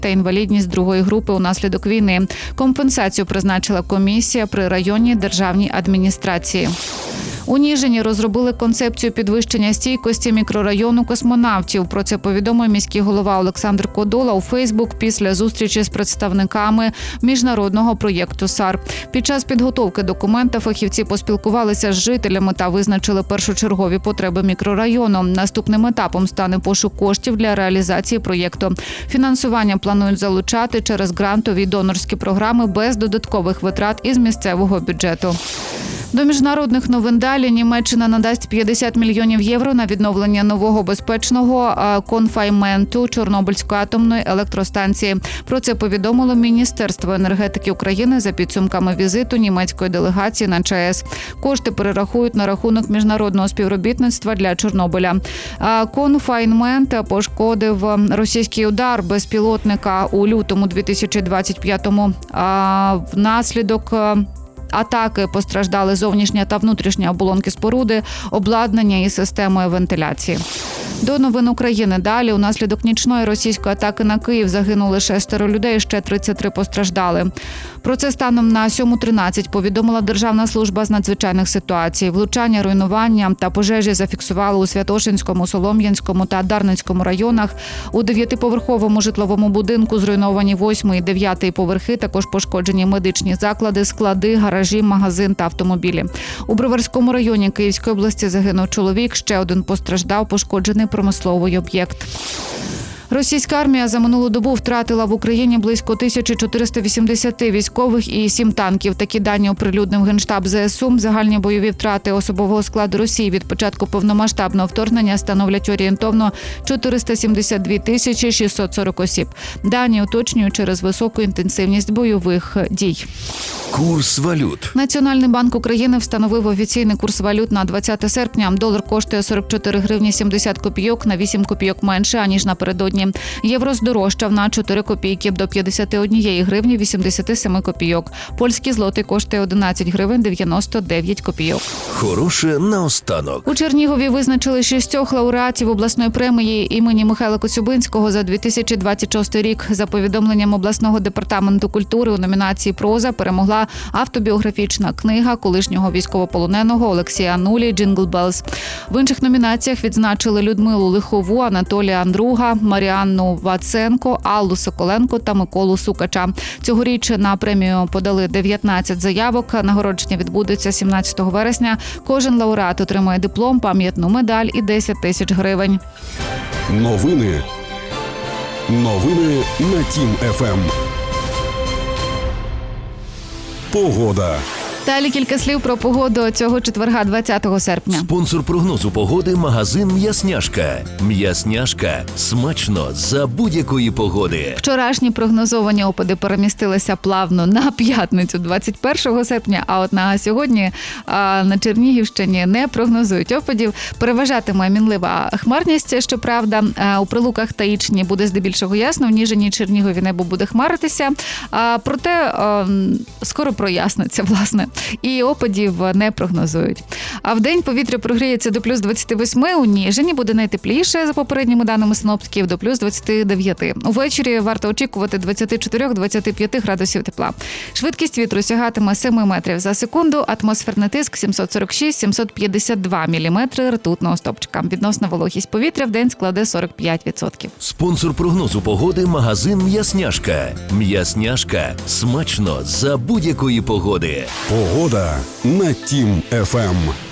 та інвалідність другої групи унаслідок війни. Компенсацію призначила комісія при районній державній адміністрації. У Ніжині розробили концепцію підвищення стійкості мікрорайону космонавтів. Про це повідомив міський голова Олександр Кодола у Фейсбук після зустрічі з представниками міжнародного проєкту САР. Під час підготовки документа фахівці поспілкувалися з жителями та визначили першочергові потреби мікрорайону. Наступним етапом стане пошук коштів для реалізації проєкту. Фінансування планують залучати через грантові донорські програми без додаткових витрат із місцевого бюджету. До міжнародних новин далі. Німеччина надасть 50 мільйонів євро на відновлення нового безпечного конфайнменту Чорнобильської атомної електростанції. Про це повідомило Міністерство енергетики України за підсумками візиту німецької делегації на ЧАЕС. Кошти перерахують на рахунок міжнародного співробітництва для Чорнобиля. Конфайнмент пошкодив російський удар безпілотника у лютому 2025-му. Внаслідок атаки постраждали зовнішня та внутрішня оболонки споруди, обладнання і системою вентиляції. До новин України далі. Унаслідок нічної російської атаки на Київ загинули 6 людей, ще 33 постраждали. Про це станом на 7:13 повідомила Державна служба з надзвичайних ситуацій. Влучання, руйнування та пожежі зафіксували у Святошинському, Солом'янському та Дарницькому районах. У 9-поверховому житловому будинку зруйновані 8 і 9 поверхи, також пошкоджені медичні заклади, склади, гаражі, магазин та автомобілі. У Броварському районі Київської області загинув чоловік, ще один постраждав, пошкоджений промисловий об'єкт. Російська армія за минулу добу втратила в Україні близько 1480 військових і 7 танків. Такі дані оприлюднив Генштаб ЗСУ. Загальні бойові втрати особового складу Росії від початку повномасштабного вторгнення становлять орієнтовно 472 тисячі 640 осіб. Дані уточнюють через високу інтенсивність бойових дій. Курс валют. Національний банк України встановив офіційний курс валют на 20 серпня. Долар коштує 44 гривні 70 копійок, на 8 копійок менше, аніж напередодні. Євро здорожчав на 4 копійки до 51 гривні 87 копійок. Польський злотий коштує 11 гривень 99 копійок. Хороше наостанок. У Чернігові визначили 6 лауреатів обласної премії імені Михайла Коцюбинського за 2026 рік. За повідомленням обласного департаменту культури у номінації «Проза» перемогла автобіографічна книга колишнього військовополоненого Олексія Нулі «Джингл Белз». В інших номінаціях відзначили Людмилу Лихову, Анатолія Андруга, Маріанну Ваценко, Аллу Соколенко та Миколу Сукача. Цьогоріч на премію подали 19 заявок. Нагородження відбудеться 17 вересня. Кожен лауреат отримає диплом, пам'ятну медаль і 10 тисяч гривень. Новини на Тім ФМ. Погода. Далі кілька слів про погоду цього четверга, 20 серпня. Спонсор прогнозу погоди – магазин «М'ясняшка». «М'ясняшка» – смачно за будь-якої погоди. Вчорашні прогнозовані опади перемістилися плавно на п'ятницю, 21 серпня, а от на сьогодні на Чернігівщині не прогнозують опадів. Переважатиме мінлива хмарність, щоправда. У Прилуках та Ічні буде здебільшого ясно, в Ніжині і Чернігові небо буде хмаритися. Проте скоро проясниться, власне. І опадів не прогнозують. А вдень повітря прогріється до плюс 28, у Ніжині буде найтепліше, за попередніми даними синоптиків, до плюс 29. Увечері варто очікувати 24-25 градусів тепла. Швидкість вітру сягатиме 7 метрів за секунду, атмосферний тиск 746-752 міліметри ртутного стовпчика. Відносна вологість повітря вдень складе 45%. Спонсор прогнозу погоди – магазин «М'ясняшка». «М'ясняшка» – смачно за будь-якої погоди. Погода на Тім ФМ.